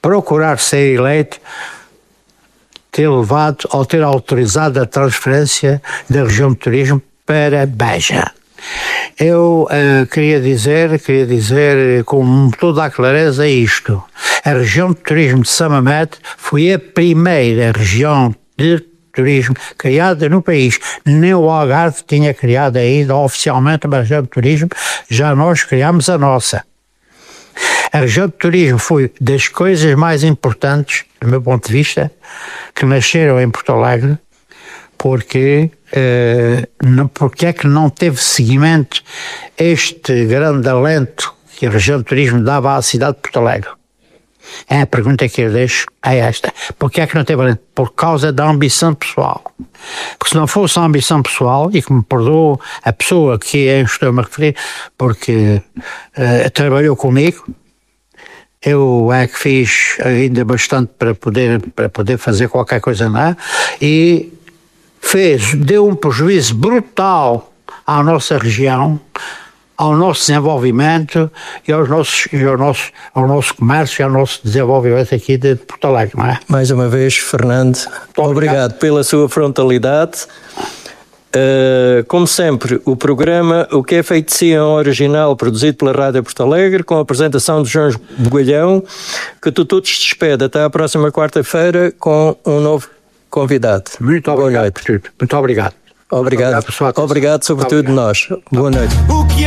procurar ser eleito, ter levado ou ter autorizado a transferência da região de turismo para Beja. Eu queria dizer com toda a clareza isto: a região de turismo de Samamed foi a primeira região de turismo criada no país. Nem o Algarve tinha criado ainda oficialmente uma região de turismo, já nós criámos a nossa. A região de turismo foi das coisas mais importantes, do meu ponto de vista, que nasceram em Porto Alegre, porque é que não teve seguimento este grande alento que a região de turismo dava à cidade de Porto Alegre? É a pergunta que eu deixo, é esta. Porque é que não teve alento? Por causa da ambição pessoal. Porque se não fosse a ambição pessoal, e que me perdoe a pessoa que estou-me a referir, porque trabalhou comigo, eu é que fiz ainda bastante para poder fazer qualquer coisa lá, e deu um prejuízo brutal à nossa região, ao nosso desenvolvimento e ao nosso comércio e ao nosso desenvolvimento aqui de Porto Alegre, não é? Mais uma vez, Fernando, obrigado pela sua frontalidade. Como sempre, o programa O que é feito de si é um original produzido pela Rádio Porto Alegre, com a apresentação de João Bugalhão, que tu te despede até à próxima quarta-feira com um novo convidado. Muito obrigado. Muito obrigado. Obrigado, sobretudo nós. Boa noite.